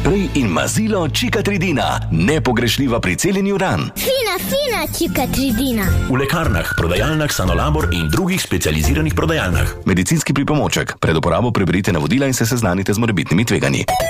sprej in mazilo Cicatricina, nepogrešljiva pri celjenju ran. Fina Cicatricina. V lekarnah, prodajalnah Sanolabor in drugih specializiranih prodajalnah. Medicinski pripomoček. Pred uporabo preberite navodila in se seznanite z morebitnimi tveganji.